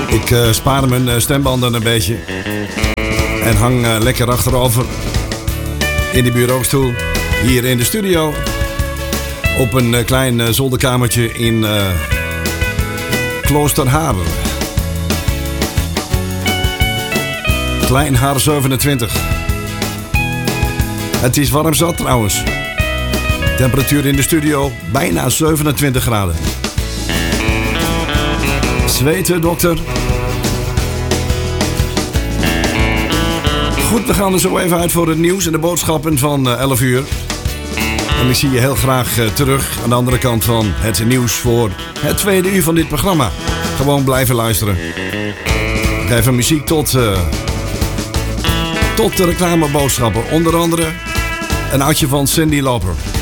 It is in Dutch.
Ik spaar mijn stembanden een beetje. En hang lekker achterover. In de bureaustoel. Hier in de studio. Op een klein zolderkamertje in Kloosterharen. Klein Haar 27. Het is warm zat trouwens. Temperatuur in de studio bijna 27 graden. Zweten, dokter. Goed, we gaan er zo even uit voor het nieuws en de boodschappen van 11 uur. En ik zie je heel graag terug aan de andere kant van het nieuws voor het tweede uur van dit programma. Gewoon blijven luisteren. Nog even muziek tot de reclameboodschappen. Onder andere een oudje van Cyndi Lauper.